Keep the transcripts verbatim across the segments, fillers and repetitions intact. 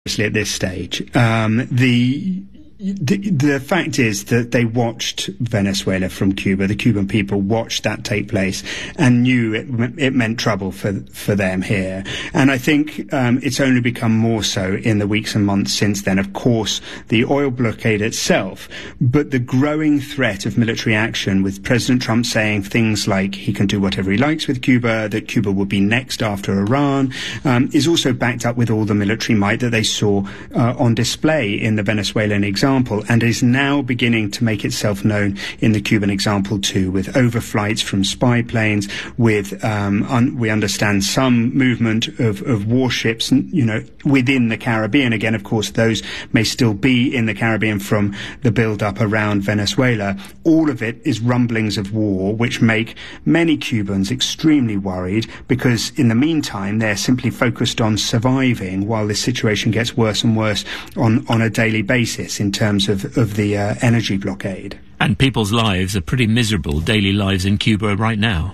at this stage. Um, the The, the fact is that they watched Venezuela from Cuba. The Cuban people watched that take place and knew it, it meant trouble for for them here. And I think um, it's only become more so in the weeks and months since then. Of course, the oil blockade itself, but the growing threat of military action, with President Trump saying things like he can do whatever he likes with Cuba, that Cuba will be next after Iran, um, is also backed up with all the military might that they saw uh, on display in the Venezuelan example. And is now beginning to make itself known in the Cuban example too, with overflights from spy planes, with um, un- we understand some movement of, of warships, you know, within the Caribbean. Again, of course, those may still be in the Caribbean from the build-up around Venezuela. All of it is rumblings of war, which make many Cubans extremely worried, because in the meantime they're simply focused on surviving while this situation gets worse and worse on, on a daily basis in terms terms of, of the uh, energy blockade. And people's lives are pretty miserable, daily lives in Cuba right now.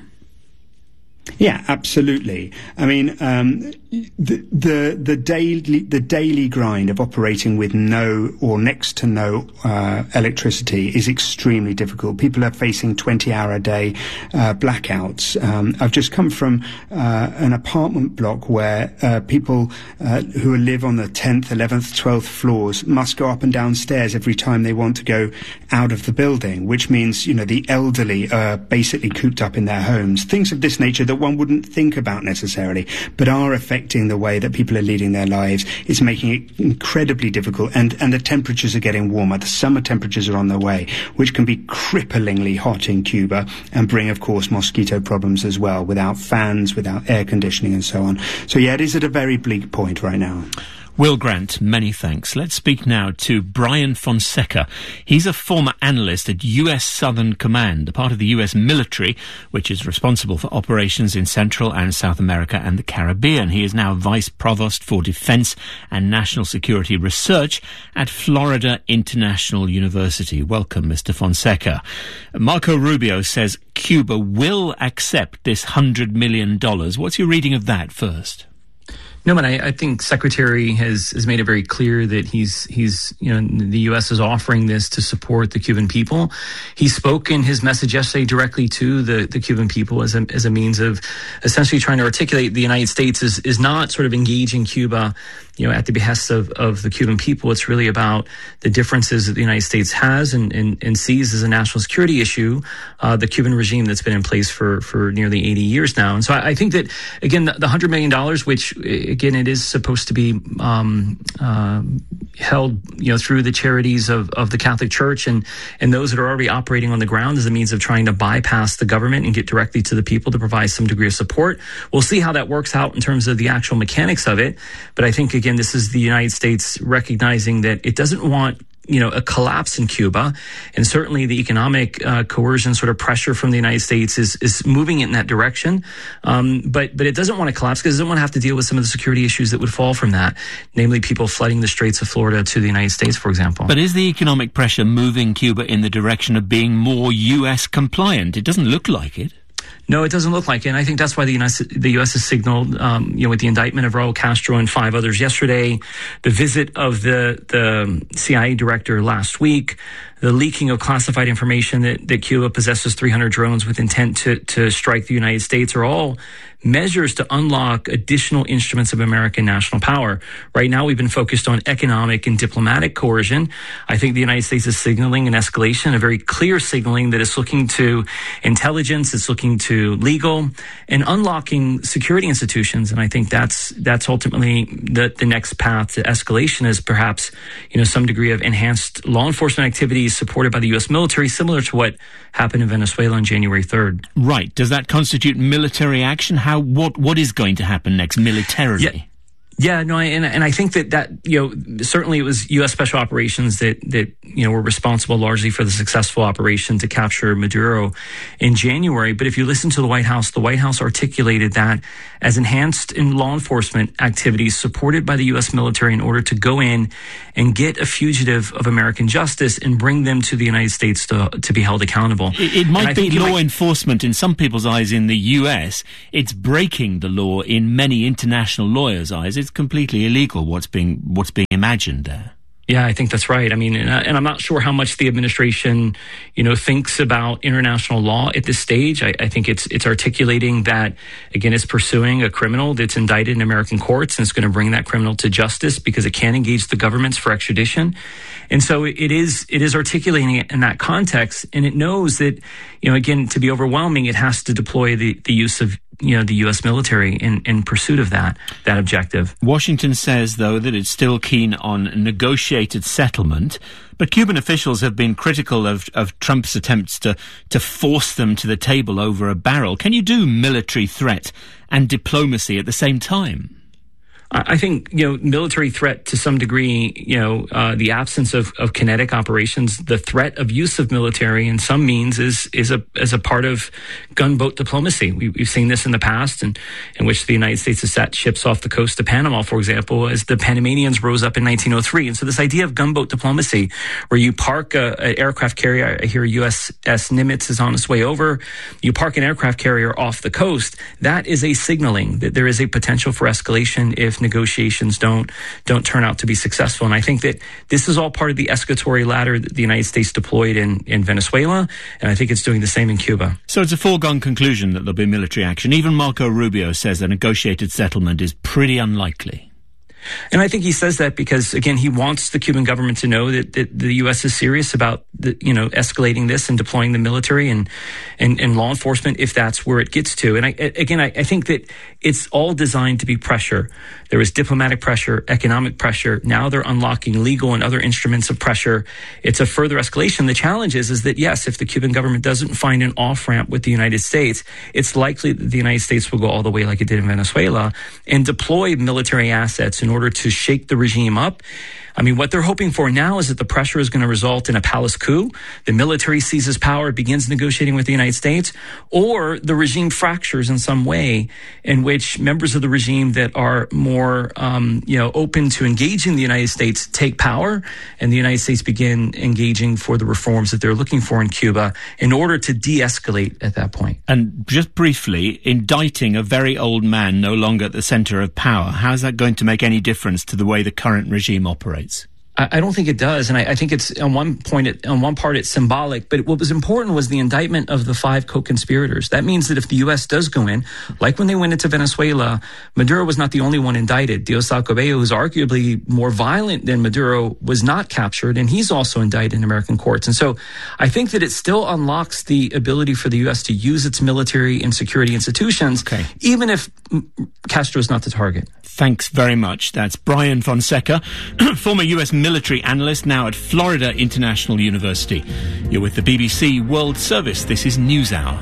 Yeah, absolutely. I mean, um, the, the the daily the daily grind of operating with no or next to no uh, electricity is extremely difficult. People are facing twenty-hour a day uh, blackouts. Um, I've just come from uh, an apartment block where uh, people uh, who live on the tenth, eleventh, twelfth floors must go up and down stairs every time they want to go out of the building, which means, you know, the elderly are basically cooped up in their homes. Things of this nature that one wouldn't think about necessarily, but are affecting the way that people are leading their lives. It's making it incredibly difficult, and, and the temperatures are getting warmer. The summer temperatures are on their way, which can be cripplingly hot in Cuba and bring, of course, mosquito problems as well, without fans, without air conditioning and so on. So yeah, it is at a very bleak point right now. Will Grant, many thanks. Let's speak now to Brian Fonseca. He's a former analyst at U S Southern Command, a part of the U S military, which is responsible for operations in Central and South America and the Caribbean. He is now Vice Provost for Defense and National Security Research at Florida International University. Welcome, Mister Fonseca. Marco Rubio says Cuba will accept this one hundred million dollars. What's your reading of that first? No, but I, I think Secretary has, has made it very clear that he's, he's, you know, the U S is offering this to support the Cuban people. He spoke in his message yesterday directly to the, the Cuban people as a, as a means of essentially trying to articulate the United States is, is not sort of engaging Cuba, you know, at the behest of, of the Cuban people. It's really about the differences that the United States has and, and, and sees as a national security issue, uh, the Cuban regime that's been in place for, for nearly eighty years now. And so I, I think that, again, the, the one hundred million dollars, which, again, it is supposed to be um, uh, held, you know, through the charities of, of the Catholic Church and, and those that are already operating on the ground as a means of trying to bypass the government and get directly to the people to provide some degree of support. We'll see how that works out in terms of the actual mechanics of it. But I think, again, this is the United States recognizing that it doesn't want, you know, a collapse in Cuba. And certainly the economic uh, coercion sort of pressure from the United States is, is moving in that direction. Um, but, but it doesn't want to collapse because it doesn't want to have to deal with some of the security issues that would fall from that, namely people flooding the Straits of Florida to the United States, for example. But is the economic pressure moving Cuba in the direction of being more U S compliant? It doesn't look like it. No, it doesn't look like it. And I think that's why the, United, the U S has signaled, um, you know, with the indictment of Raul Castro and five others yesterday, the visit of the, the C I A director last week, the leaking of classified information that, that Cuba possesses three hundred drones with intent to, to strike the United States are all measures to unlock additional instruments of American national power. Right now, we've been focused on economic and diplomatic coercion. I think the United States is signaling an escalation, a very clear signaling that it's looking to intelligence, it's looking to legal, and unlocking security institutions. And I think that's that's ultimately the, the next path to escalation is perhaps, you know, some degree of enhanced law enforcement activities supported by the U S military, similar to what happened in Venezuela on January third. Right. Does that constitute military action? How what what is going to happen next militarily? Yeah. Yeah, no, and and I think that that, you know, certainly it was U S Special Operations that that you know, were responsible largely for the successful operation to capture Maduro in January. But if you listen to the White House, the White House articulated that as enhanced in law enforcement activities supported by the U S military in order to go in and get a fugitive of American justice and bring them to the United States to, to be held accountable. It, it might be law might... enforcement in some people's eyes in the U S. It's breaking the law in many international lawyers' eyes. It's completely illegal what's being what's being imagined there. Yeah, I think that's right. I mean, and, and I'm not sure how much the administration, you know, thinks about international law at this stage. I, I think it's it's articulating that, again, it's pursuing a criminal that's indicted in American courts, and it's going to bring that criminal to justice because it can engage the governments for extradition. And so it is it is articulating it in that context, and it knows that, you know, again, to be overwhelming, it has to deploy the, the use of, you know, the U S military in, in pursuit of that, that objective. Washington says, though, that it's still keen on negotiated settlement, but Cuban officials have been critical of, of Trump's attempts to, to force them to the table over a barrel. Can you do military threat and diplomacy at the same time? I think, you know, military threat to some degree, you know, uh, the absence of, of kinetic operations, the threat of use of military in some means is is a as a part of gunboat diplomacy. We, we've seen this in the past, and in which the United States has set ships off the coast of Panama, for example, as the Panamanians rose up in nineteen oh three. And so this idea of gunboat diplomacy, where you park an aircraft carrier, I hear U S S Nimitz is on its way over, you park an aircraft carrier off the coast, that is a signaling that there is a potential for escalation if negotiations don't don't turn out to be successful. And I think that this is all part of the escalatory ladder that the United States deployed in, in Venezuela, and I think it's doing the same in Cuba. So it's a foregone conclusion that there'll be military action. Even Marco Rubio says a negotiated settlement is pretty unlikely. And I think he says that because, again, he wants the Cuban government to know that, that the U S is serious about, the, you know, escalating this and deploying the military and, and, and law enforcement if that's where it gets to. And I, again, I, I think that it's all designed to be pressure. There is diplomatic pressure, economic pressure. Now they're unlocking legal and other instruments of pressure. It's a further escalation. The challenge is, is that, yes, if the Cuban government doesn't find an off-ramp with the United States, it's likely that the United States will go all the way like it did in Venezuela and deploy military assets in order to shake the regime up. I mean, what they're hoping for now is that the pressure is going to result in a palace coup. The military seizes power, begins negotiating with the United States, or the regime fractures in some way in which members of the regime that are more, um, you know, open to engaging the United States take power, and the United States begin engaging for the reforms that they're looking for in Cuba in order to de-escalate at that point. And just briefly, indicting a very old man no longer at the center of power, how's that going to make any difference to the way the current regime operates? I don't think it does, and I, I think it's on one point, it, on one part, it's symbolic. But what was important was the indictment of the five co-conspirators. That means that if the U S does go in, like when they went into Venezuela, Maduro was not the only one indicted. Diosdado Cabello, who's arguably more violent than Maduro, was not captured, and he's also indicted in American courts. And so, I think that it still unlocks the ability for the U S to use its military and security institutions, okay, even if Castro is not the target. Thanks very much. That's Brian Fonseca, former U S military analyst, now at Florida International University. You're with the B B C World Service. This is NewsHour.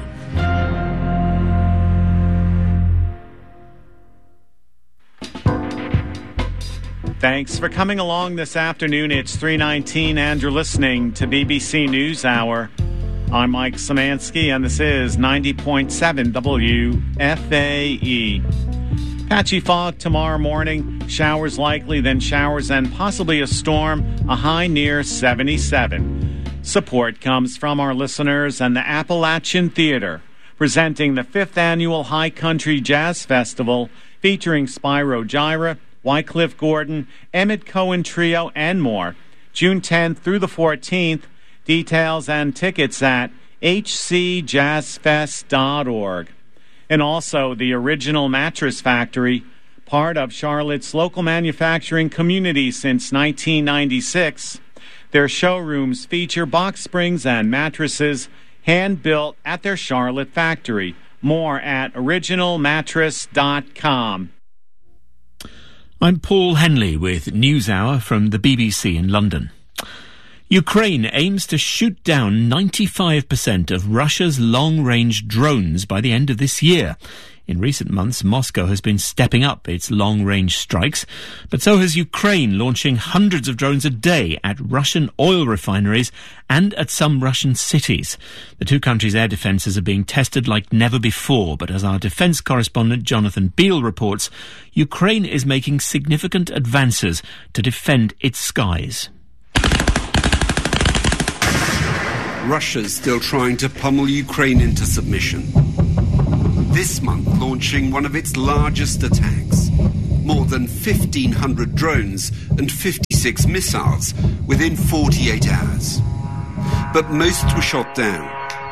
Thanks for coming along this afternoon. It's three nineteen and you're listening to B B C NewsHour. I'm Mike Szymanski and this is ninety point seven W F A E. Patchy fog tomorrow morning, showers likely, then showers and possibly a storm, a high near seventy-seven. Support comes from our listeners and the Appalachian Theater, presenting the fifth Annual High Country Jazz Festival, featuring Spyro Gyra, Wycliffe Gordon, Emmett Cohen Trio, and more. June tenth through the fourteenth. Details and tickets at h c jazz fest dot org. And also the Original Mattress Factory, part of Charlotte's local manufacturing community since nineteen ninety-six. Their showrooms feature box springs and mattresses hand-built at their Charlotte factory. More at original mattress dot com. I'm Paul Henley with NewsHour from the B B C in London. Ukraine aims to shoot down ninety-five percent of Russia's long-range drones by the end of this year. In recent months, Moscow has been stepping up its long-range strikes, but so has Ukraine, launching hundreds of drones a day at Russian oil refineries and at some Russian cities. The two countries' air defences are being tested like never before, but as our defence correspondent Jonathan Beale reports, Ukraine is making significant advances to defend its skies. Russia's still trying to pummel Ukraine into submission. This month launching one of its largest attacks. More than fifteen hundred drones and fifty-six missiles within forty-eight hours. But most were shot down.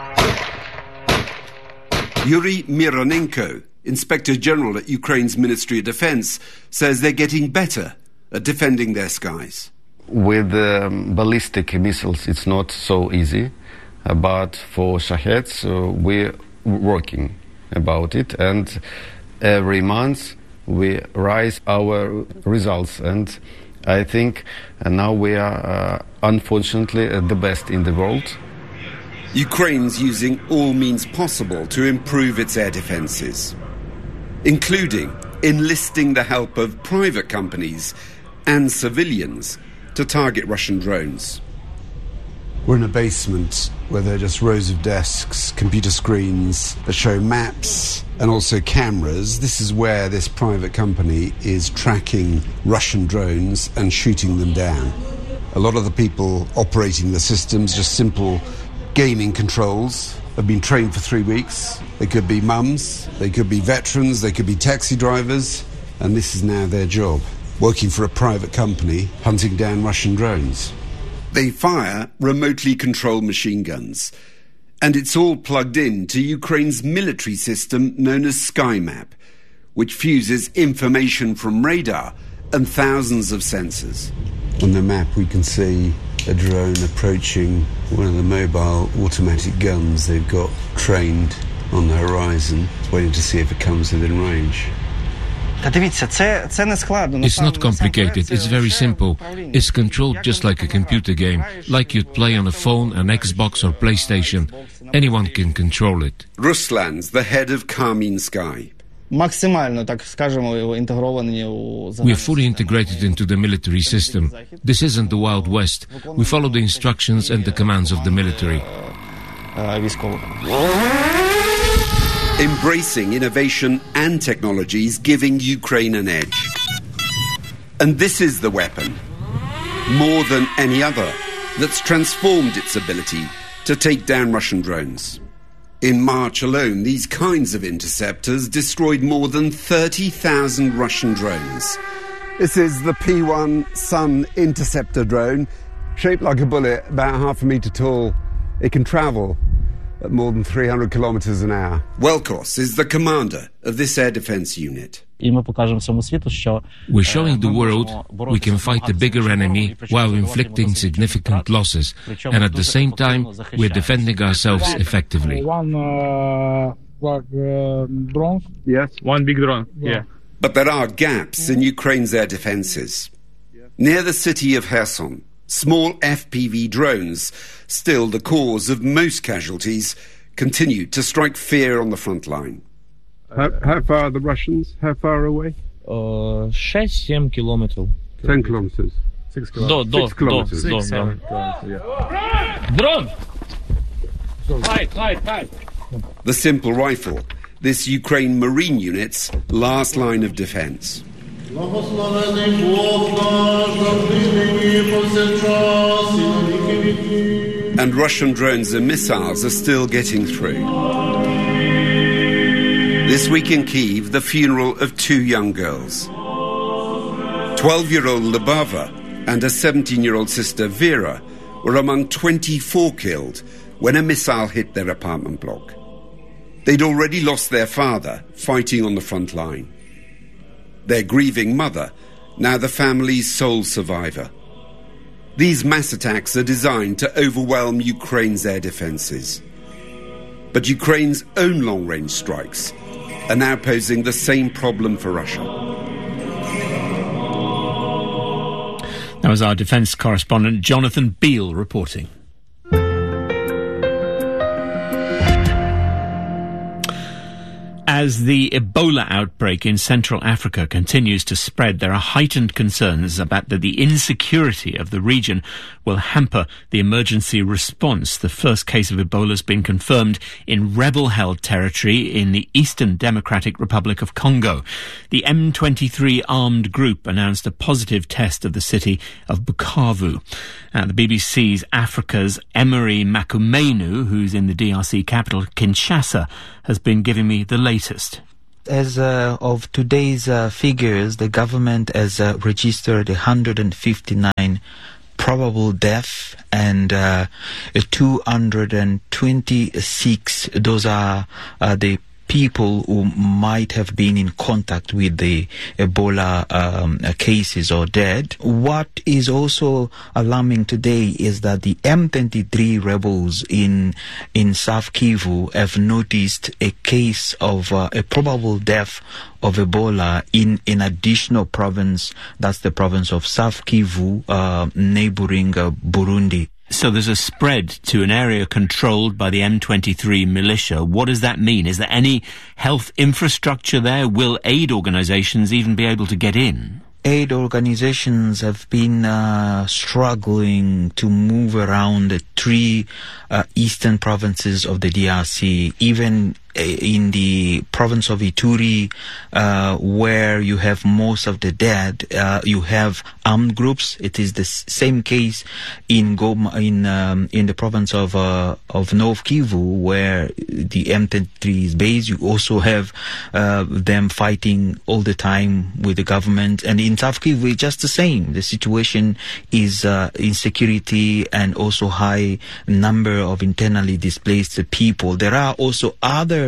Yuri Mironenko, Inspector General at Ukraine's Ministry of Defense, says they're getting better at defending their skies. With um, ballistic missiles, it's not so easy. Uh, but for Shaheds, uh, we're working about it, and every month we rise our results, and I think uh, now we are uh, unfortunately uh, the best in the world. Ukraine's using all means possible to improve its air defences, including enlisting the help of private companies and civilians to target Russian drones. We're in a basement where there are just rows of desks, computer screens that show maps and also cameras. This is where this private company is tracking Russian drones and shooting them down. A lot of the people operating the systems, just simple gaming controls, have been trained for three weeks. They could be mums, they could be veterans, they could be taxi drivers, and this is now their job, working for a private company, hunting down Russian drones. They fire remotely controlled machine guns, and it's all plugged in to Ukraine's military system known as SkyMap, which fuses information from radar and thousands of sensors. On the map we can see a drone approaching one of the mobile automatic guns they've got trained on the horizon, waiting to see if it comes within range. It's not complicated, it's very simple. It's controlled just like a computer game, like you'd play on a phone, an Xbox or PlayStation. Anyone can control it. Ruslan's the head of Karmin Sky. We're fully integrated into the military system. This isn't the Wild West. We follow the instructions and the commands of the military. Embracing innovation and technologies, giving Ukraine an edge. And this is the weapon, more than any other, that's transformed its ability to take down Russian drones. In March alone, these kinds of interceptors destroyed more than thirty thousand Russian drones. This is the P one Sun interceptor drone, shaped like a bullet, about half a metre tall. It can travel at more than three hundred kilometres an hour. Welkos is the commander of this air defence unit. We're showing the world we can fight a bigger enemy while inflicting significant losses, and at the same time we're defending ourselves effectively. One uh, uh, drone? Yes, one big drone, yeah. But there are gaps in Ukraine's air defences. Near the city of Kherson, small F P V drones, still the cause of most casualties, continue to strike fear on the front line. How, how far are the Russians? How far away? Uh, six, seven kilometers. Ten kilometers. Six kilometers. Do, do, Six kilometers. Do, Six, do, seven do. kilometers, yeah. Drone! Hide, hide, hide. The simple rifle, this Ukraine Marine unit's last line of defence. And Russian drones and missiles are still getting through. This week in Kyiv, the funeral of two young girls. twelve-year-old Lubava and her seventeen-year-old sister Vera were among twenty-four killed when a missile hit their apartment block. They'd already lost their father fighting on the front line. Their grieving mother, now the family's sole survivor. These mass attacks are designed to overwhelm Ukraine's air defences. But Ukraine's own long-range strikes are now posing the same problem for Russia. That was our defence correspondent Jonathan Beale reporting. As the Ebola outbreak in Central Africa continues to spread, there are heightened concerns about that the insecurity of the region will hamper the emergency response. The first case of Ebola has been confirmed in rebel-held territory in the Eastern Democratic Republic of Congo. The M twenty-three armed group announced a positive test of the city of Bukavu. Uh, the B B C's Africa's Emery Makumenu, who's in the D R C capital Kinshasa, has been giving me the latest. As uh, of today's uh, figures, the government has uh, registered one hundred fifty-nine probable deaths and uh, two hundred twenty-six. Those are uh, the people who might have been in contact with the Ebola um, cases or dead. What is also alarming today is that the M twenty-three rebels in in South Kivu have noticed a case of uh, a probable death of Ebola in an additional province. That's the province of South Kivu, uh, neighboring uh, Burundi. So there's a spread to an area controlled by the M twenty-three militia. What does that mean? Is there any health infrastructure there? Will aid organizations even be able to get in? Aid organizations have been uh, struggling to move around the three uh, eastern provinces of the D R C, even in the province of Ituri, uh, where you have most of the dead, uh, you have armed groups. It is the s- same case in Goma, in um, in the province of uh, of North Kivu, where the M twenty-three is based. You also have uh, them fighting all the time with the government, and in South Kivu, it's just the same. The situation is uh, insecurity and also high number of internally displaced people. There are also other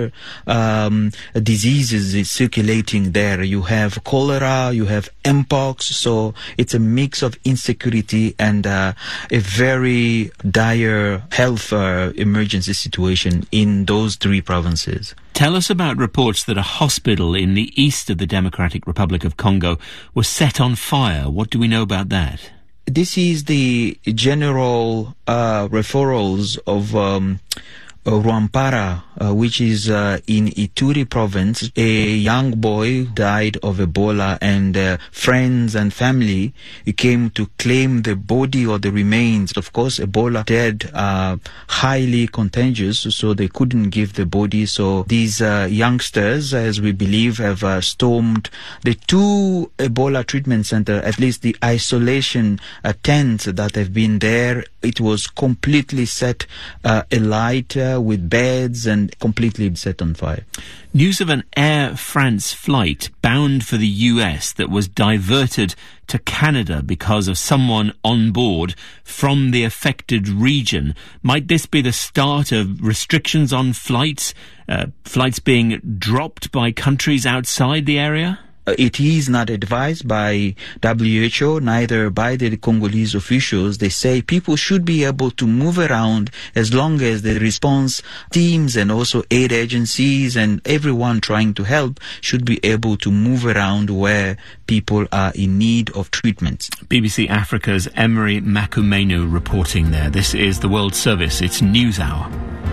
Um, diseases circulating there. You have cholera, you have mpox, so it's a mix of insecurity and uh, a very dire health uh, emergency situation in those three provinces. Tell us about reports that a hospital in the east of the Democratic Republic of Congo was set on fire. What do we know about that? This is the general uh, referrals of um, Uh, Rwampara, uh, which is uh, in Ituri province. A young boy died of Ebola, and uh, friends and family came to claim the body or the remains. Of course, Ebola dead are highly contagious, so they couldn't give the body. So these uh, youngsters, as we believe, have uh, stormed the two Ebola treatment center, at least the isolation uh, tents that have been there. It was completely set uh, alight uh, with beds and completely set on fire. News of an Air France flight bound for the U S that was diverted to Canada because of someone on board from the affected region. Might this be the start of restrictions on flights, uh, flights being dropped by countries outside the area? It is not advised by W H O, neither by the Congolese officials. They say people should be able to move around as long as the response teams and also aid agencies and everyone trying to help should be able to move around where people are in need of treatment. B B C Africa's Emery Makumenu reporting there. This is the World Service. It's News Hour.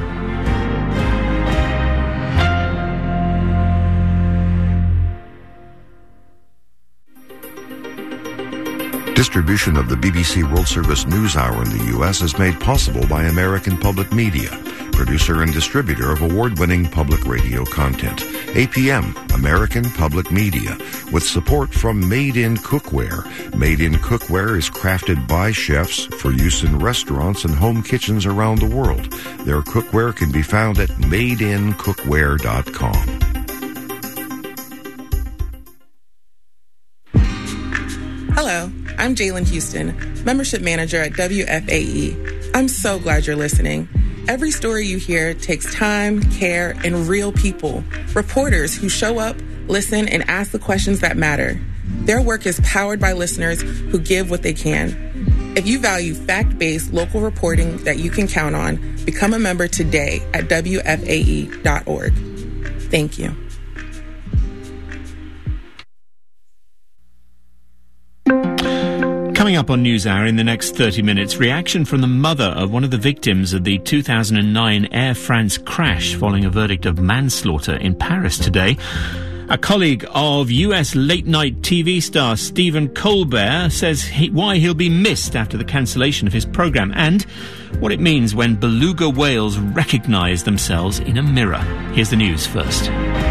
Distribution of the B B C World Service News Hour in the U S is made possible by American Public Media, producer and distributor of award-winning public radio content. A P M, American Public Media, with support from Made in Cookware. Made in Cookware is crafted by chefs for use in restaurants and home kitchens around the world. Their cookware can be found at made in cookware dot com. Hello, I'm Jalen Houston, Membership Manager at W F A E. I'm so glad you're listening. Every story you hear takes time, care, and real people. Reporters who show up, listen, and ask the questions that matter. Their work is powered by listeners who give what they can. If you value fact-based local reporting that you can count on, become a member today at W F A E dot org. Thank you. Coming up on NewsHour in the next thirty minutes, reaction from the mother of one of the victims of the two thousand nine Air France crash following a verdict of manslaughter in Paris today. A colleague of U S late-night T V star Stephen Colbert says he, why he'll be missed after the cancellation of his programme, and what it means when beluga whales recognise themselves in a mirror. Here's the news first.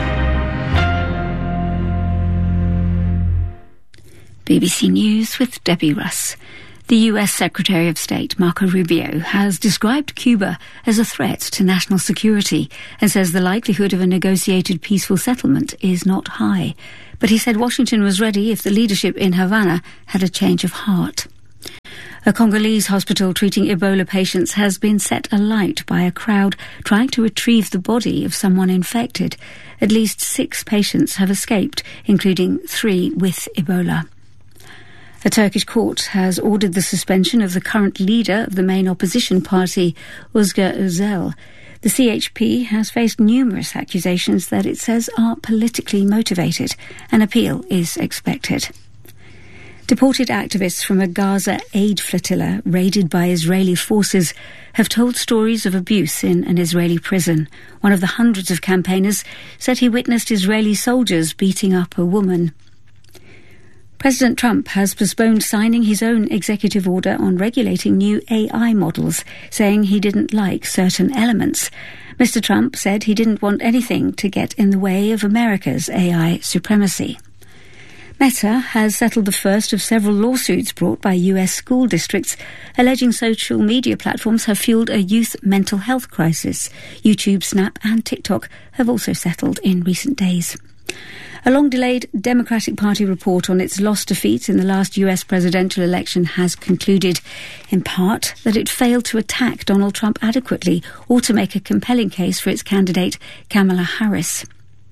B B C News with Debbie Russ. The U S Secretary of State, Marco Rubio, has described Cuba as a threat to national security and says the likelihood of a negotiated peaceful settlement is not high. But he said Washington was ready if the leadership in Havana had a change of heart. A Congolese hospital treating Ebola patients has been set alight by a crowd trying to retrieve the body of someone infected. At least six patients have escaped, including three with Ebola. A Turkish court has ordered the suspension of the current leader of the main opposition party, Özgür Özel. The C H P has faced numerous accusations that it says are politically motivated. An appeal is expected. Deported activists from a Gaza aid flotilla raided by Israeli forces have told stories of abuse in an Israeli prison. One of the hundreds of campaigners said he witnessed Israeli soldiers beating up a woman. President Trump has postponed signing his own executive order on regulating new A I models, saying he didn't like certain elements. Mister Trump said he didn't want anything to get in the way of America's A I supremacy. Meta has settled the first of several lawsuits brought by U S school districts, alleging social media platforms have fueled a youth mental health crisis. YouTube, Snap and TikTok have also settled in recent days. A long-delayed Democratic Party report on its lost defeats in the last U S presidential election has concluded, in part, that it failed to attack Donald Trump adequately or to make a compelling case for its candidate, Kamala Harris.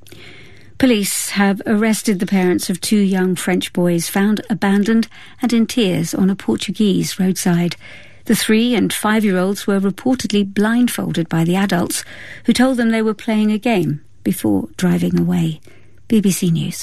Police have arrested the parents of two young French boys found abandoned and in tears on a Portuguese roadside. The three- and five-year-olds were reportedly blindfolded by the adults, who told them they were playing a game before driving away. B B C News.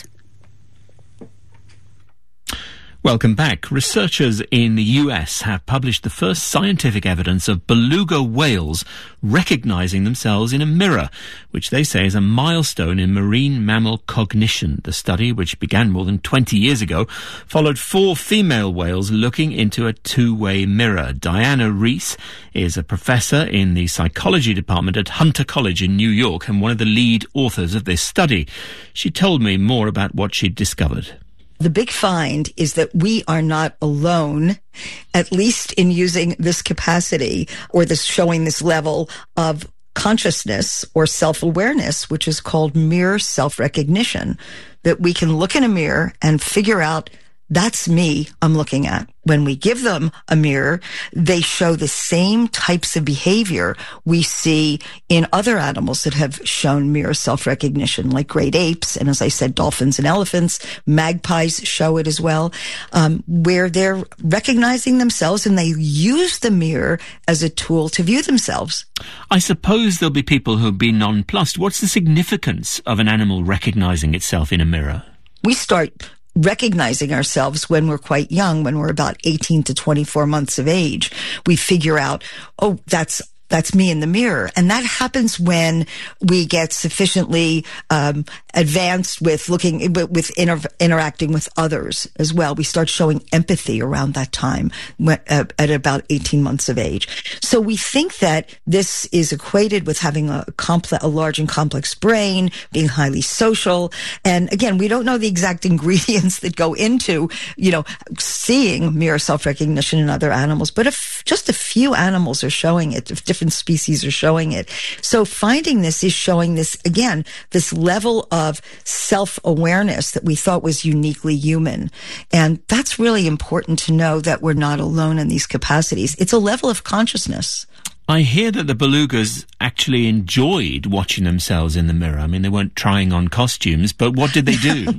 Welcome back. Researchers in the U S have published the first scientific evidence of beluga whales recognising themselves in a mirror, which they say is a milestone in marine mammal cognition. The study, which began more than twenty years ago, followed four female whales looking into a two-way mirror. Diana Rees is a professor in the psychology department at Hunter College in New York and one of the lead authors of this study. She told me more about what she'd discovered. The big find is that we are not alone, at least in using this capacity or this showing this level of consciousness or self-awareness, which is called mirror self-recognition, that we can look in a mirror and figure out that's me I'm looking at. When we give them a mirror, they show the same types of behavior we see in other animals that have shown mirror self-recognition, like great apes, and as I said, dolphins and elephants. Magpies show it as well, um, where they're recognizing themselves and they use the mirror as a tool to view themselves. I suppose there'll be people who'll be nonplussed. What's the significance of an animal recognizing itself in a mirror? We start recognizing ourselves when we're quite young, when we're about eighteen to twenty-four months of age. We figure out, oh, that's That's me in the mirror. And that happens when we get sufficiently um, advanced with looking, with inter- interacting with others as well. We start showing empathy around that time when, uh, at about eighteen months of age. So we think that this is equated with having a complex, a large and complex brain, being highly social. And again, we don't know the exact ingredients that go into, you know, seeing mirror self-recognition in other animals, but if just a few animals are showing it, if different species are showing it. So finding this is showing this, again, this level of self-awareness that we thought was uniquely human. And that's really important to know, that we're not alone in these capacities. It's a level of consciousness. I hear that the belugas actually enjoyed watching themselves in the mirror. I mean, they weren't trying on costumes, but what did they do?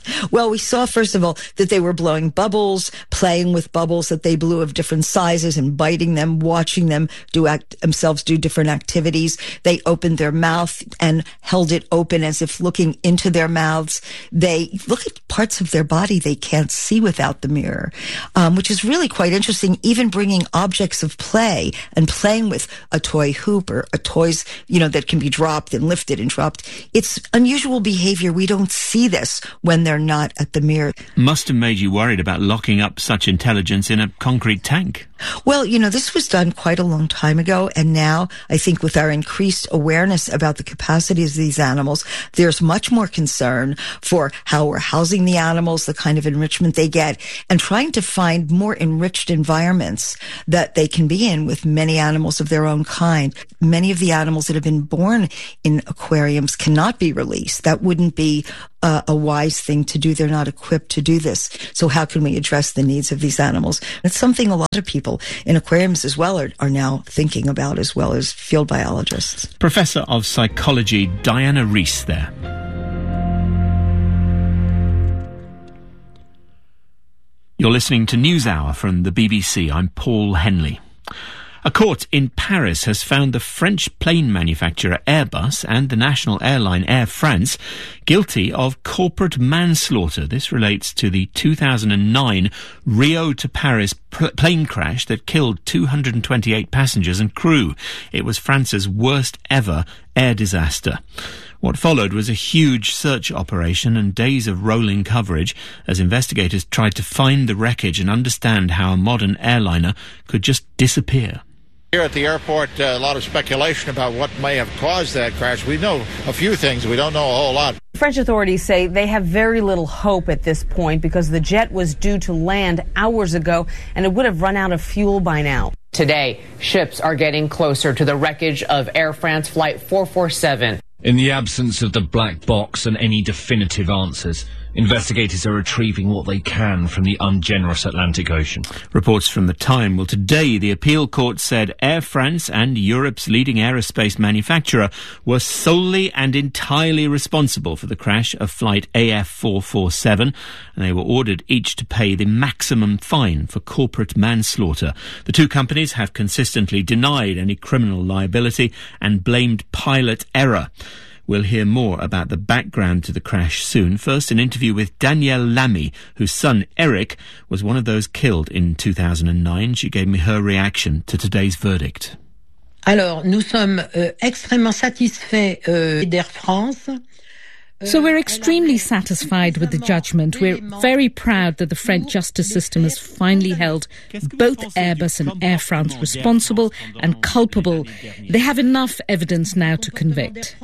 Well, we saw, first of all, that they were blowing bubbles, playing with bubbles that they blew of different sizes and biting them, watching them do act, themselves do different activities. They opened their mouth and held it open as if looking into their mouths. They look at parts of their body they can't see without the mirror, um, which is really quite interesting, even bringing objects of play and playing with a toy hoop or a toys, you know, that can be dropped and lifted and dropped. It's unusual behavior. We don't see this when they're not at the mirror. Must have made you worried about locking up such intelligence in a concrete tank. Well, you know, this was done quite a long time ago, and now I think with our increased awareness about the capacities of these animals, there's much more concern for how we're housing the animals, the kind of enrichment they get, and trying to find more enriched environments that they can be in with many animals of their own kind. Many of the animals that have been born in aquariums cannot be released. That wouldn't be uh, a wise thing to do. They're not equipped to do this. So how can we address the needs of these animals? It's something a lot of people in aquariums as well are, are now thinking about, as well as field biologists. Professor of Psychology Diana Reiss there. You're listening to NewsHour from the B B C. I'm Paul Henley. A court in Paris has found the French plane manufacturer Airbus and the national airline Air France guilty of corporate manslaughter. This relates to the two thousand nine Rio to Paris pl- plane crash that killed two hundred twenty-eight passengers and crew. It was France's worst ever air disaster. What followed was a huge search operation and days of rolling coverage as investigators tried to find the wreckage and understand how a modern airliner could just disappear. Here at the airport, uh, a lot of speculation about what may have caused that crash. We know a few things. We don't know a whole lot. French authorities say they have very little hope at this point because the jet was due to land hours ago and it would have run out of fuel by now. Today, ships are getting closer to the wreckage of Air France Flight four forty-seven. In the absence of the black box and any definitive answers, investigators are retrieving what they can from the ungenerous Atlantic Ocean. Reports from The Time. Well, today the appeal court said Air France and Europe's leading aerospace manufacturer were solely and entirely responsible for the crash of flight A F four forty-seven, and they were ordered each to pay the maximum fine for corporate manslaughter. The two companies have consistently denied any criminal liability and blamed pilot error. We'll hear more about the background to the crash soon. First, an interview with Danielle Lamy, whose son Eric was one of those killed in two thousand nine. She gave me her reaction to today's verdict. Alors, nous sommes euh, extrêmement satisfaits euh, d'Air France. So we're extremely satisfied with the judgment. We're very proud that the French justice system has finally held both Airbus and Air France responsible and culpable. They have enough evidence now to convict.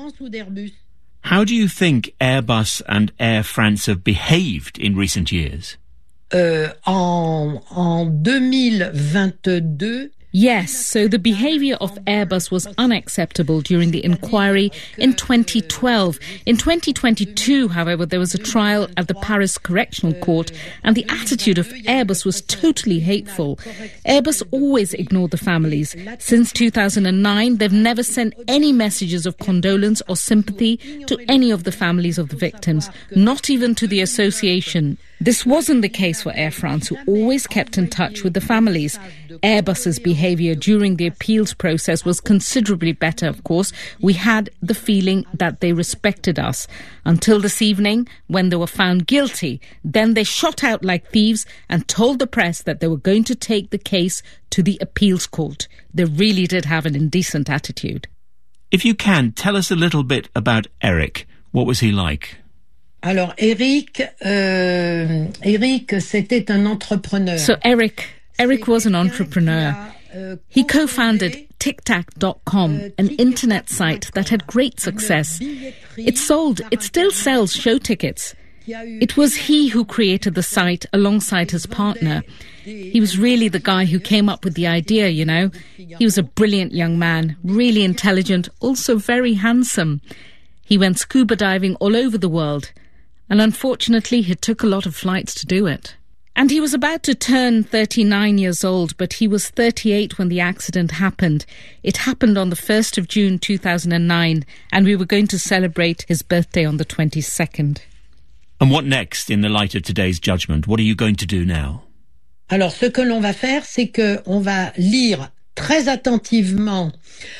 How do you think Airbus and Air France have behaved in recent years? Euh, en, en deux mille vingt-deux, Yes, so the behaviour of Airbus was unacceptable during the inquiry in twenty twelve. In twenty twenty-two, however, there was a trial at the Paris Correctional Court and the attitude of Airbus was totally hateful. Airbus always ignored the families. Since two thousand nine, they've never sent any messages of condolence or sympathy to any of the families of the victims, not even to the association. This wasn't the case for Air France, who always kept in touch with the families. Airbus's behaviour during the appeals process was considerably better, of course. We had the feeling that they respected us. Until this evening, when they were found guilty, then they shot out like thieves and told the press that they were going to take the case to the appeals court. They really did have an indecent attitude. If you can, tell us a little bit about Eric. What was he like? Alors, Eric, euh, Eric, c'était un entrepreneur. So Eric, Eric was an entrepreneur. He co-founded tic tac dot com, an internet site that had great success. It sold, it still sells show tickets. It was he who created the site alongside his partner. He was really the guy who came up with the idea, you know. He was a brilliant young man, really intelligent, also very handsome. He went scuba diving all over the world. And unfortunately, it took a lot of flights to do it. And he was about to turn thirty-nine years old, but he was thirty-eight when the accident happened. It happened on the first of June two thousand nine, and we were going to celebrate his birthday on the twenty-second. And what next in the light of today's judgment? What are you going to do now? Alors, ce que l'on va faire, c'est que on va lire très attentivement.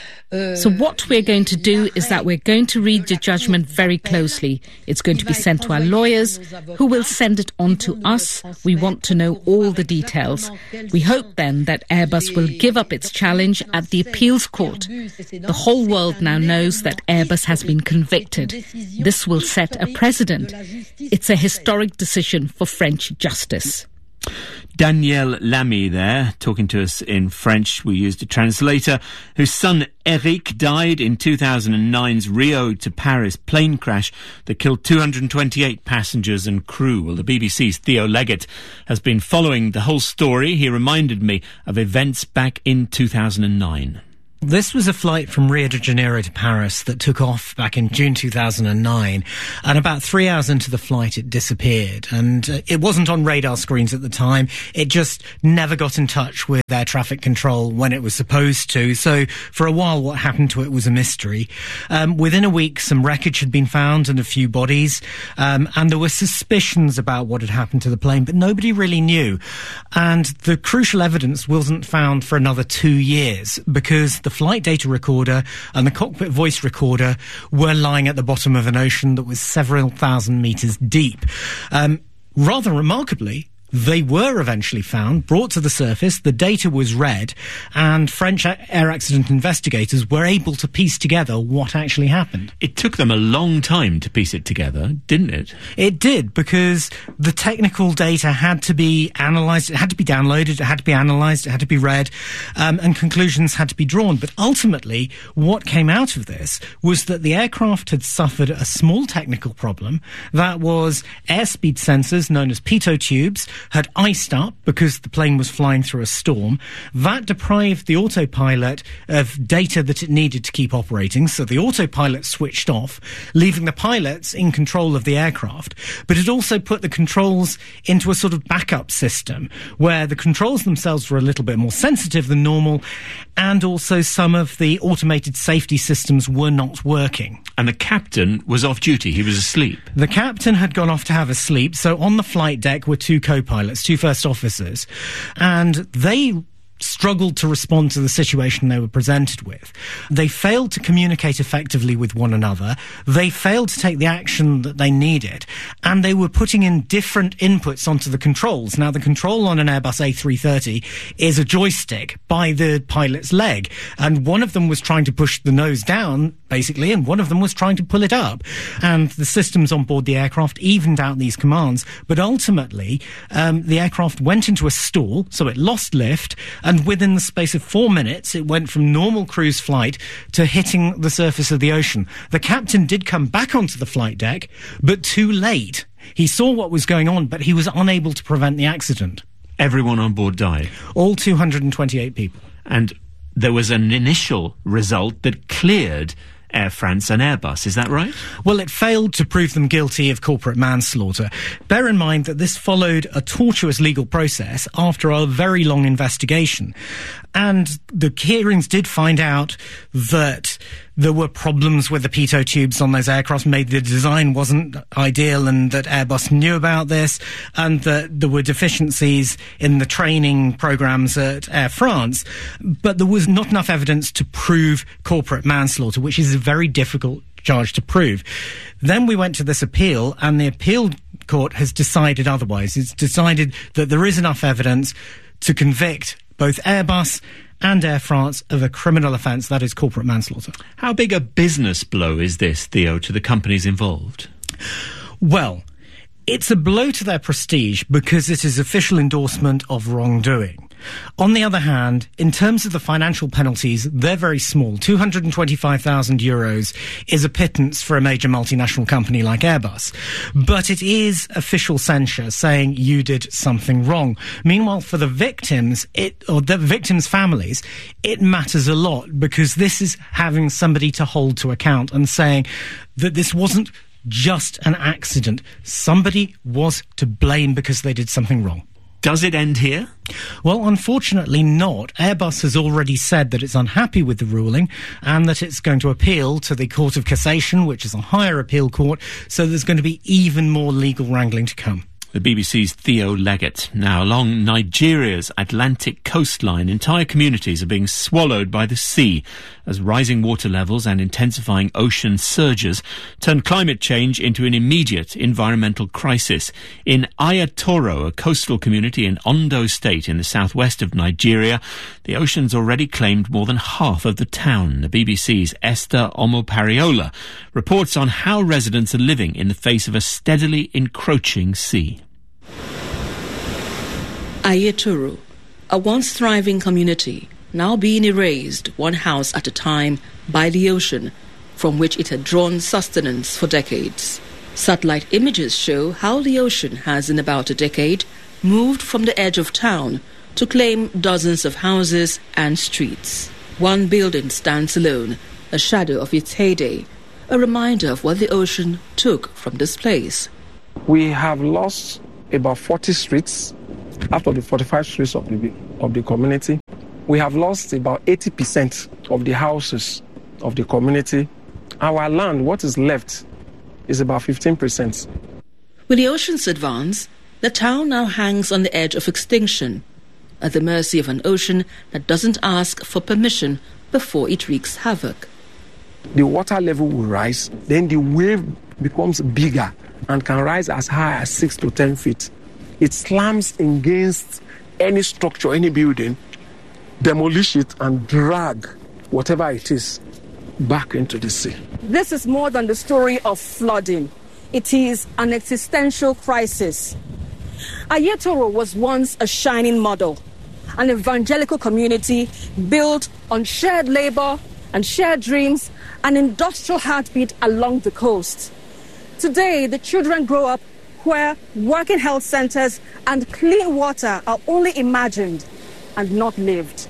So what we're going to do is that we're going to read the judgment very closely. It's going to be sent to our lawyers, who will send it on to us. We want to know all the details. We hope then that Airbus will give up its challenge at the appeals court. The whole world now knows that Airbus has been convicted. This will set a precedent. It's a historic decision for French justice. Danielle Lamy there, talking to us in French. We used a translator, whose son Eric died in two thousand nine's Rio to Paris plane crash that killed two hundred twenty-eight passengers and crew. Well, the B B C's Theo Leggett has been following the whole story. He reminded me of events back in two thousand nine. This was a flight from Rio de Janeiro to Paris that took off back in June two thousand nine, and about three hours into the flight it disappeared, and uh, it wasn't on radar screens at the time. It just never got in touch with air traffic control when it was supposed to, so for a while what happened to it was a mystery. Um, within a week some wreckage had been found and a few bodies, um, and there were suspicions about what had happened to the plane, but nobody really knew, and the crucial evidence wasn't found for another two years because the flight data recorder and the cockpit voice recorder were lying at the bottom of an ocean that was several thousand metres deep. Um, rather remarkably, they were eventually found, brought to the surface, the data was read, and French air accident investigators were able to piece together what actually happened. It took them a long time to piece it together, didn't it? It did, because the technical data had to be analysed, it had to be downloaded, it had to be analysed, it had to be read, um, and conclusions had to be drawn. But ultimately, what came out of this was that the aircraft had suffered a small technical problem. That was airspeed sensors, known as pitot tubes, had iced up because the plane was flying through a storm. That deprived the autopilot of data that it needed to keep operating, so the autopilot switched off, leaving the pilots in control of the aircraft. But it also put the controls into a sort of backup system, where the controls themselves were a little bit more sensitive than normal, and also some of the automated safety systems were not working. And the captain was off duty, he was asleep. The captain had gone off to have a sleep, so on the flight deck were two co-pilots, two first officers, and they struggled to respond to the situation they were presented with. They failed to communicate effectively with one another. They failed to take the action that they needed, and they were putting in different inputs onto the controls. Now, the control on an Airbus A three thirty is a joystick by the pilot's leg, and one of them was trying to push the nose down, basically, and one of them was trying to pull it up. And the systems on board the aircraft evened out these commands, but ultimately um, the aircraft went into a stall, so it lost lift, and And within the space of four minutes, it went from normal cruise flight to hitting the surface of the ocean. The captain did come back onto the flight deck, but too late. He saw what was going on, but he was unable to prevent the accident. Everyone on board died? All two hundred twenty-eight people. And there was an initial result that cleared Air France and Airbus, is that right? Well, it failed to prove them guilty of corporate manslaughter. Bear in mind that this followed a tortuous legal process after a very long investigation. And the hearings did find out that there were problems with the pitot tubes on those aircraft, maybe the design wasn't ideal, and that Airbus knew about this, and that there were deficiencies in the training programs at Air France. But there was not enough evidence to prove corporate manslaughter, which is a very difficult charge to prove. Then we went to this appeal, and the appeal court has decided otherwise. It's decided that there is enough evidence to convict both Airbus and Air France of a criminal offence, that is corporate manslaughter. How big a business blow is this, Theo, to the companies involved? Well, it's a blow to their prestige because it is official endorsement of wrongdoing. On the other hand, in terms of the financial penalties, they're very small. two hundred twenty-five thousand euros is a pittance for a major multinational company like Airbus. But it is official censure saying you did something wrong. Meanwhile, for the victims, it, or the victims' families, it matters a lot because this is having somebody to hold to account and saying that this wasn't just an accident. Somebody was to blame because they did something wrong. Does it end here? Well, unfortunately not. Airbus has already said that it's unhappy with the ruling and that it's going to appeal to the Court of Cassation, which is a higher appeal court, so there's going to be even more legal wrangling to come. The B B C's Theo Leggett. Now, along Nigeria's Atlantic coastline, entire communities are being swallowed by the sea as rising water levels and intensifying ocean surges turn climate change into an immediate environmental crisis. In Ayatoro, a coastal community in Ondo State in the southwest of Nigeria, the ocean's already claimed more than half of the town. The B B C's Esther Omopariola reports on how residents are living in the face of a steadily encroaching sea. Ayatoro, a once thriving community, now being erased one house at a time by the ocean, from which it had drawn sustenance for decades. Satellite images show how the ocean has, in about a decade, moved from the edge of town to claim dozens of houses and streets. One building stands alone, a shadow of its heyday, a reminder of what the ocean took from this place. We have lost about forty streets out of the forty-five streets of the, of the community. We have lost about eighty percent of the houses of the community. Our land, what is left, is about fifteen percent. With the ocean's advance, the town now hangs on the edge of extinction, at the mercy of an ocean that doesn't ask for permission before it wreaks havoc. The water level will rise, then the wave becomes bigger and can rise as high as six to ten feet. It slams against any structure, any building, demolish it and drag whatever it is back into the sea. This is more than the story of flooding. It is an existential crisis. Ayatoro was once a shining model, an evangelical community built on shared labor and shared dreams, an industrial heartbeat along the coast. Today, the children grow up where working health centers and clean water are only imagined and not lived.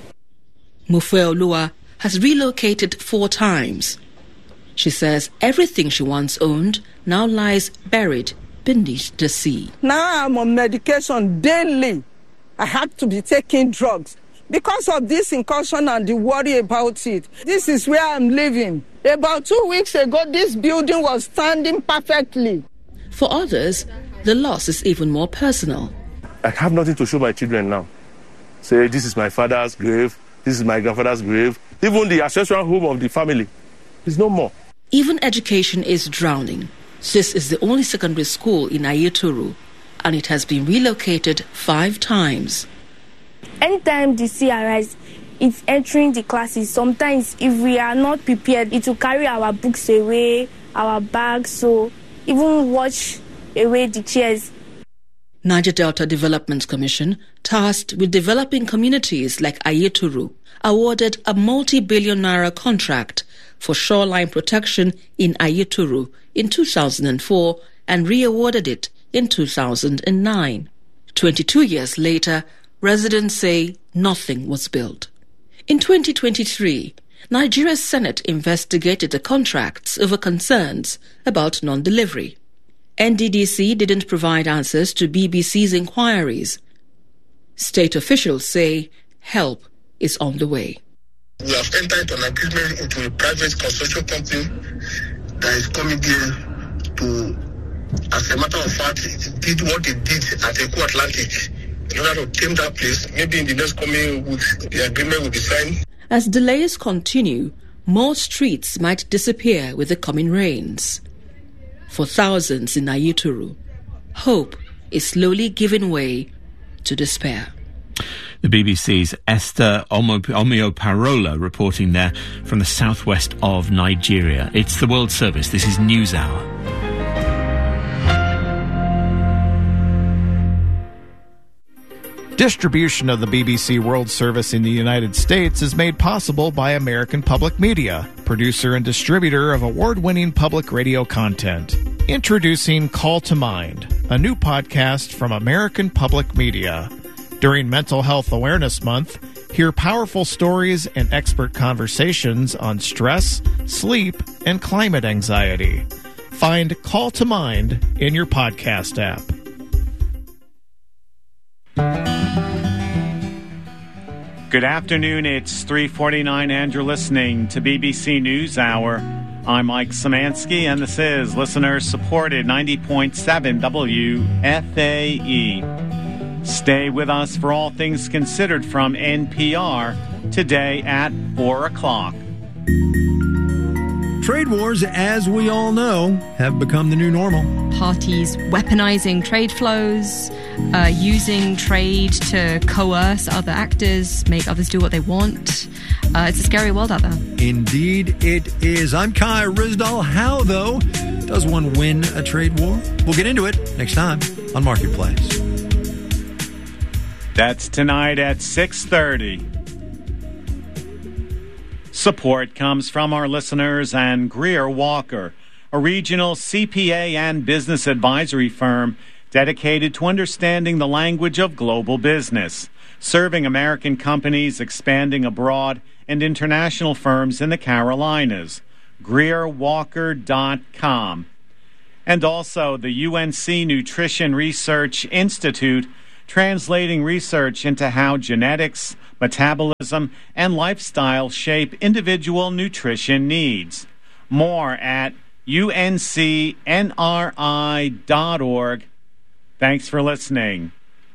Mufeolua has relocated four times. She says everything she once owned now lies buried beneath the sea. Now I'm on medication daily. I had to be taking drugs because of this incursion and the worry about it. This is where I'm living. About two weeks ago, this building was standing perfectly. For others, the loss is even more personal. I have nothing to show my children now. Say, this is my father's grave, this is my grandfather's grave. Even the ancestral home of the family is no more. Even education is drowning. This is the only secondary school in Ayatoro, and it has been relocated five times. Anytime the sea arises, it's entering the classes. Sometimes, if we are not prepared, it will carry our books away, our bags, so even wash away the chairs. Niger Delta Development Commission, tasked with developing communities like Ayatoro, awarded a multi-billion naira contract for shoreline protection in Ayatoro in two thousand four and re-awarded it in two thousand nine. twenty-two years later, residents say nothing was built. In twenty twenty-three, Nigeria's Senate investigated the contracts over concerns about non-delivery. N D D C didn't provide answers to B B C's inquiries. State officials say help is on the way. We have entered an agreement into a private consortium company that is coming there to, as a matter of fact, did what they did at Eco Atlantic in order to tame that place. Maybe in the next coming weeks, the agreement will be signed. As delays continue, more streets might disappear with the coming rains. For thousands in Ayatoro, hope is slowly giving way to despair. The B B C's Esther Omopariola reporting there from the southwest of Nigeria. It's the World Service. This is NewsHour. Distribution of the B B C World Service in the United States is made possible by American Public Media, producer and distributor of award-winning public radio content. Introducing Call to Mind, a new podcast from American Public Media. During Mental Health Awareness Month, hear powerful stories and expert conversations on stress, sleep, and climate anxiety. Find Call to Mind in your podcast app. Good afternoon, it's three forty-nine and you're listening to B B C NewsHour. I'm Mike Szymanski and this is listener-supported ninety point seven W F A E. Stay with us for all things considered from N P R today at four o'clock. Trade wars, as we all know, have become the new normal. Parties weaponizing trade flows, uh, using trade to coerce other actors, make others do what they want. Uh, it's a scary world out there. Indeed it is. I'm Kai Ryssdal. How, though, does one win a trade war? We'll get into it next time on Marketplace. That's tonight at six thirty. Support comes from our listeners and Greer Walker, a regional C P A and business advisory firm dedicated to understanding the language of global business, serving American companies expanding abroad and international firms in the Carolinas. Greer Walker dot com. And also the U N C Nutrition Research Institute, translating research into how genetics, metabolism, and lifestyle shape individual nutrition needs. More at U N C N R I dot org. Thanks for listening.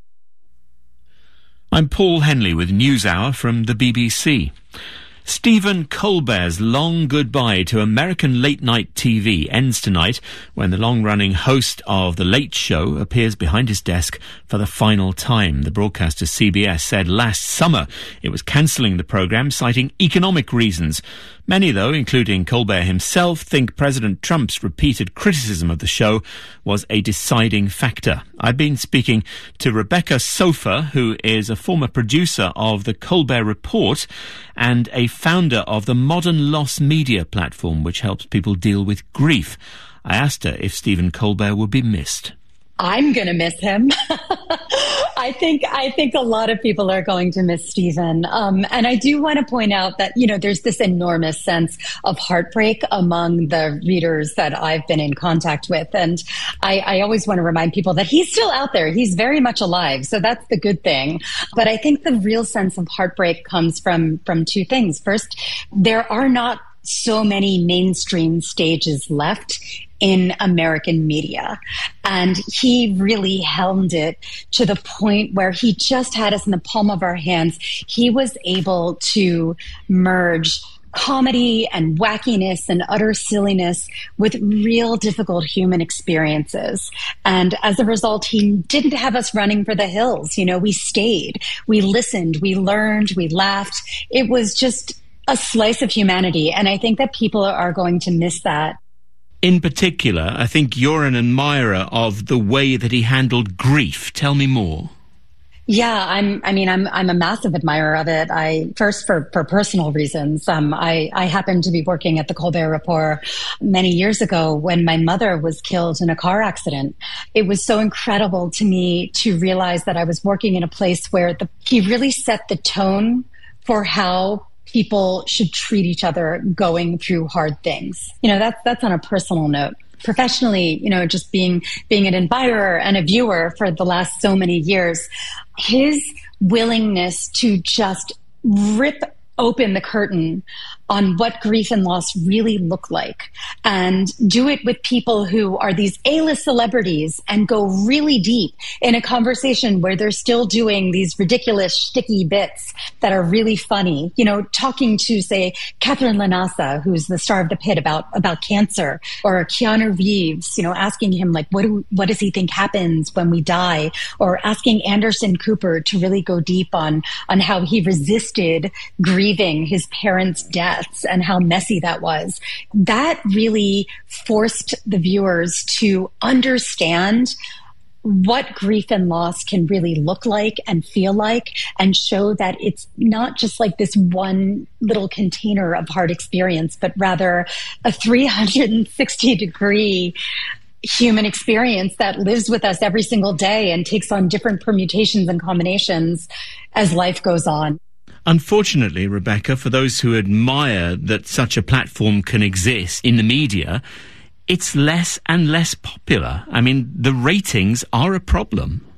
I'm Paul Henley with NewsHour from the B B C. Stephen Colbert's long goodbye to American late-night T V ends tonight when the long-running host of The Late Show appears behind his desk for the final time. The broadcaster C B S said last summer it was cancelling the programme, citing economic reasons. Many, though, including Colbert himself, think President Trump's repeated criticism of the show was a deciding factor. I've been speaking to Rebecca Sofer, who is a former producer of The Colbert Report and a founder of the Modern Loss Media platform, which helps people deal with grief. I asked her if Stephen Colbert would be missed. I'm going to miss him. I think I think a lot of people are going to miss Stephen. Um, and I do want to point out that, you know, there's this enormous sense of heartbreak among the readers that I've been in contact with. And I, I always want to remind people that he's still out there. He's very much alive. So that's the good thing. But I think the real sense of heartbreak comes from from two things. First, there are not so many mainstream stages left in American media. And he really helmed it to the point where he just had us in the palm of our hands. He was able to merge comedy and wackiness and utter silliness with real difficult human experiences. And as a result, he didn't have us running for the hills. You know, we stayed, we listened, we learned, we laughed. It was just a slice of humanity. And I think that people are going to miss that. In particular, I think you're an admirer of the way that he handled grief. Tell me more. Yeah, I'm, I mean, I'm, I'm a massive admirer of it. I, first for, for personal reasons. Um, I, I happened to be working at the Colbert Report many years ago when my mother was killed in a car accident. It was so incredible to me to realize that I was working in a place where the, he really set the tone for how people should treat each other going through hard things. You know, that's, that's on a personal note. Professionally, you know, just being, being an admirer and a viewer for the last so many years, his willingness to just rip open the curtain on what grief and loss really look like and do it with people who are these A-list celebrities and go really deep in a conversation where they're still doing these ridiculous sticky bits that are really funny. You know, talking to, say, Catherine Lanasa, who's the star of The Pit, about, about cancer, or Keanu Reeves, you know, asking him, like, what do, what does he think happens when we die? Or asking Anderson Cooper to really go deep on, on how he resisted grieving his parents' death and how messy that was. That really forced the viewers to understand what grief and loss can really look like and feel like, and show that it's not just like this one little container of hard experience, but rather a three hundred sixty degree human experience that lives with us every single day and takes on different permutations and combinations as life goes on. Unfortunately, Rebecca, for those who admire that such a platform can exist in the media, it's less and less popular. I mean, the ratings are a problem.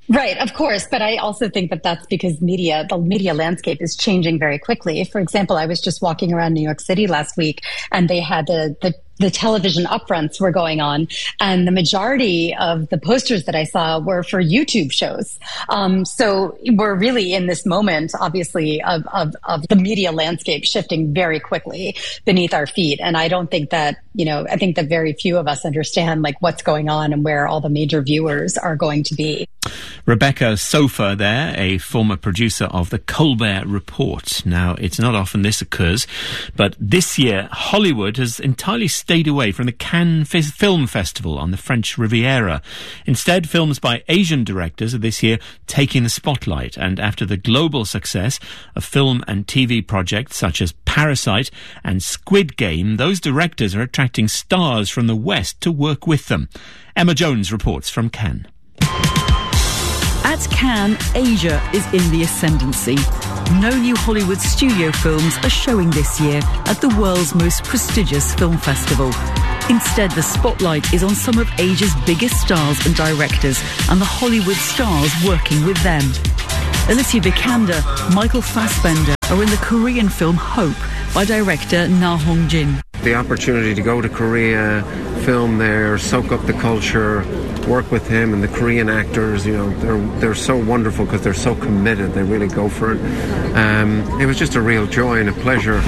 Right, of course. But I also think that that's because media, the media landscape is changing very quickly. For example, I was just walking around New York City last week and they had the, the the television upfronts were going on, and the majority of the posters that I saw were for YouTube shows. Um, so we're really in this moment, obviously, of, of, of the media landscape shifting very quickly beneath our feet. And I don't think that, you know, I think that very few of us understand like what's going on and where all the major viewers are going to be. Rebecca Sofer there, a former producer of the Colbert Report. Now, it's not often this occurs, but this year Hollywood has entirely stayed away from the Cannes F- Film Festival on the French Riviera. Instead, films by Asian directors are this year taking the spotlight, and after the global success of film and T V projects such as Parasite and Squid Game, those directors are attracting stars from the West to work with them. Emma Jones reports from Cannes. At Cannes, Asia is in the ascendancy. No new Hollywood studio films are showing this year at the world's most prestigious film festival. Instead, the spotlight is on some of Asia's biggest stars and directors and the Hollywood stars working with them. Alicia Vikander, Michael Fassbender are in the Korean film Hope by director Na Hong-jin. The opportunity to go to Korea, film there, soak up the culture, work with him and the Korean actors, you know, they're they're so wonderful because they're so committed. They really go for it. Um, it was just a real joy and a pleasure.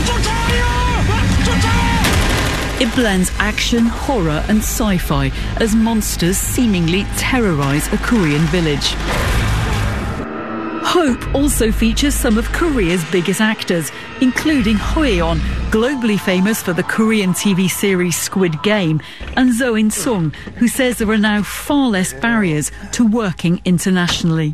It blends action, horror and sci-fi as monsters seemingly terrorise a Korean village. Hope also features some of Korea's biggest actors, including Heo-yeon, globally famous for the Korean T V series Squid Game, and Zo In-sung, who says there are now far less barriers to working internationally.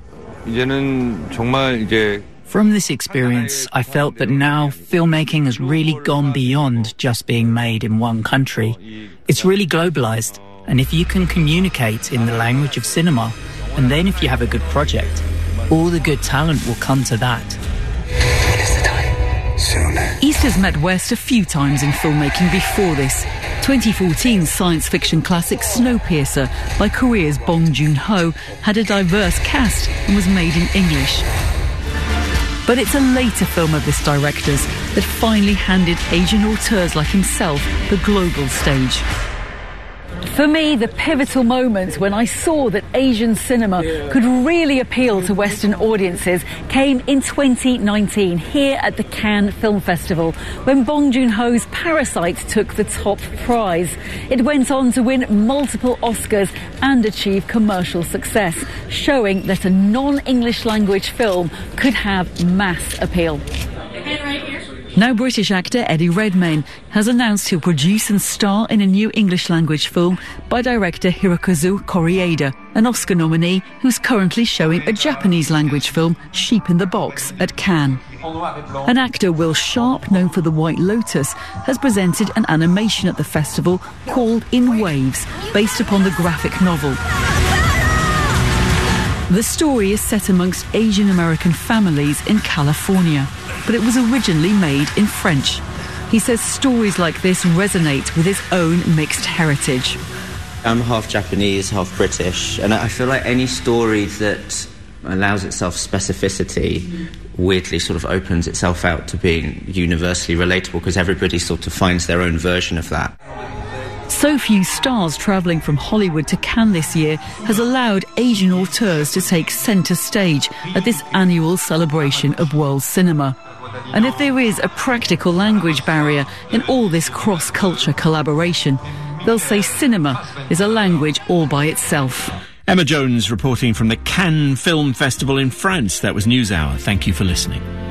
From this experience, I felt that now filmmaking has really gone beyond just being made in one country. It's really globalized, and if you can communicate in the language of cinema, and then if you have a good project, all the good talent will come to that. It is the time. Soon. East has met West a few times in filmmaking before this. twenty fourteen science fiction classic Snowpiercer by Korea's Bong Joon-ho had a diverse cast and was made in English. But it's a later film of this director's that finally handed Asian auteurs like himself the global stage. For me, the pivotal moment when I saw that Asian cinema could really appeal to Western audiences came in twenty nineteen here at the Cannes Film Festival, when Bong Joon-ho's Parasite took the top prize. It went on to win multiple Oscars and achieve commercial success, showing that a non-English language film could have mass appeal. Now British actor Eddie Redmayne has announced he'll produce and star in a new English-language film by director Hirokazu Koreeda, an Oscar nominee who's currently showing a Japanese-language film, Sheep in the Box, at Cannes. An actor, Will Sharp, known for The White Lotus, has presented an animation at the festival called In Waves, based upon the graphic novel. The story is set amongst Asian American families in California, but it was originally made in French. He says stories like this resonate with his own mixed heritage. I'm half Japanese, half British, and I feel like any story that allows itself specificity weirdly sort of opens itself out to being universally relatable, because everybody sort of finds their own version of that. So few stars travelling from Hollywood to Cannes this year has allowed Asian auteurs to take centre stage at this annual celebration of world cinema. And if there is a practical language barrier in all this cross-culture collaboration, they'll say cinema is a language all by itself. Emma Jones reporting from the Cannes Film Festival in France. That was NewsHour. Thank you for listening.